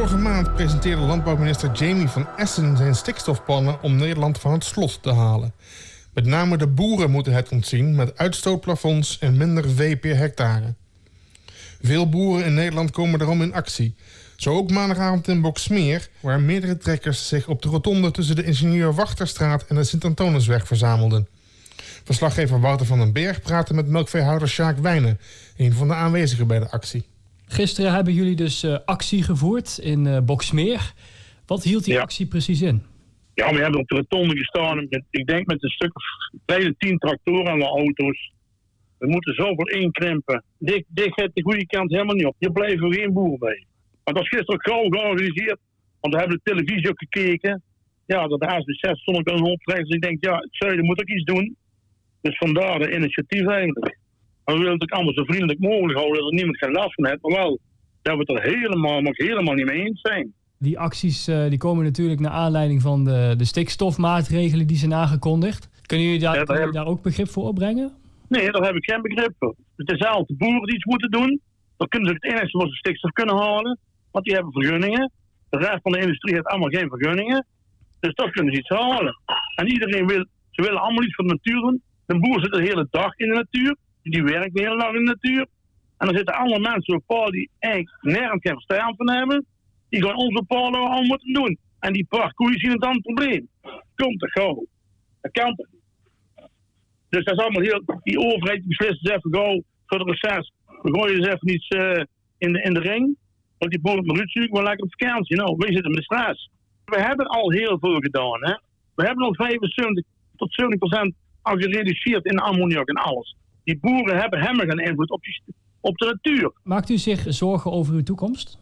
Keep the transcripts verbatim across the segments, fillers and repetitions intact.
Vorige maand presenteerde landbouwminister Jamie van Essen zijn stikstofplannen om Nederland van het slot te halen. Met name de boeren moeten het ontzien met uitstootplafonds en minder vee per hectare. Veel boeren in Nederland komen daarom in actie. Zo ook maandagavond in Boxmeer, waar meerdere trekkers zich op de rotonde tussen de Ingenieur Wachterstraat en de Sint-Antonisweg verzamelden. Verslaggever Wouter van den Berg praatte met melkveehouder Sjaak Wijnen, een van de aanwezigen bij de actie. Gisteren hebben jullie dus uh, actie gevoerd in uh, Boxmeer. Wat hield die ja. actie precies in? Ja, we hebben op de rotonde gestaan, met, ik denk met een stuk of kleine tien tractoren en de auto's. We moeten zoveel inkrimpen. Dit, dit gaat de goede kant helemaal niet op. Hier blijven we geen boeren bij. Maar dat is gisteren gauw georganiseerd, want we hebben de televisie ook gekeken. Ja, dat de H S B zes stond ik aan een optrekken, dus ik denk, ja, het zuiden moet ook iets doen. Dus vandaar de initiatief eigenlijk. Maar we willen het ook allemaal zo vriendelijk mogelijk houden, dat er niemand geen last van heeft. Maar wel, dat we het er helemaal, maar helemaal niet mee eens zijn. Die acties uh, die komen natuurlijk naar aanleiding van de, de stikstofmaatregelen die zijn aangekondigd. Kunnen jullie daar, ja, kun je daar ook begrip voor opbrengen? Nee, daar heb ik geen begrip voor. Het is altijd de boeren die iets moeten doen. Dan kunnen ze het enige wat ze stikstof kunnen halen. Want die hebben vergunningen. De rest van de industrie heeft allemaal geen vergunningen. Dus dat kunnen ze iets halen. En iedereen wil, ze willen allemaal iets voor de natuur doen. De boer zit de hele dag in de natuur. Die werkt de hele dag in de natuur. En dan zitten allemaal mensen op paal die eigenlijk nergens geen verstand van hebben. Die gaan onze paal allemaal moeten doen. En die parkoeien zien het dan het probleem. Komt toch gauw. Dat kan toch niet. Dus dat is allemaal heel... Die overheid die beslist eens even gauw voor de reces. We gooien eens even iets uh, in, de, in de ring. Want die boeren maar uitzoeken, maar lekker op vakantie. Nou, wij zitten met stress. We hebben al heel veel gedaan. Hè? We hebben al vijfenzeventig tot zeventig procent al gereduceerd in ammoniak en alles. Die boeren hebben helemaal geen invloed op, die, op de natuur. Maakt u zich zorgen over uw toekomst?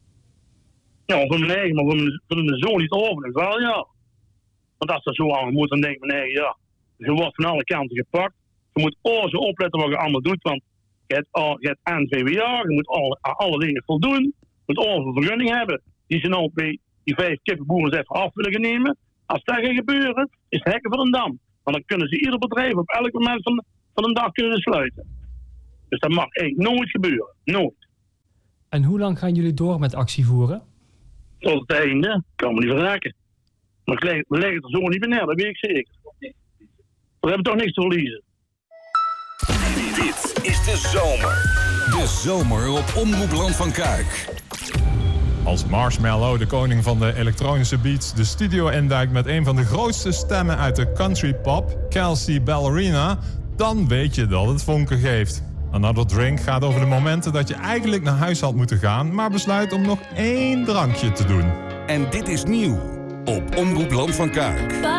Ja, voor mijn eigen, maar voor mijn, voor mijn zoon niet over. Wel ja. Want als dat zo aan moet, dan denk ik, nee, ja. Je wordt van alle kanten gepakt. Je moet alles opletten wat je allemaal doet. Want je hebt, je hebt N V W A, je moet alle, alle dingen voldoen. Je moet alle een vergunning hebben. Die ze nou bij die vijf kippenboeren even af willen nemen. Als dat gaat gebeuren, is het hekken van een dam. Want dan kunnen ze ieder bedrijf op elk moment van, van een dag kunnen sluiten. Dus dat mag eigenlijk nooit gebeuren. Nooit. En hoe lang gaan jullie door met actie voeren? Tot het einde. Kan me niet verraken. Maar we leggen het er zo niet meer neer, dat weet ik zeker. We hebben toch niks te verliezen. Dit is de zomer. De zomer op Omroep Land van Kuik. Als Marshmello, de koning van de elektronische beats, de studio induikt met een van de grootste stemmen uit de country pop, Kelsey Ballerina, dan weet je dat het vonken geeft. Another Drink gaat over de momenten dat je eigenlijk naar huis had moeten gaan, maar besluit om nog één drankje te doen. En dit is nieuw op Omroep Land van Kuik.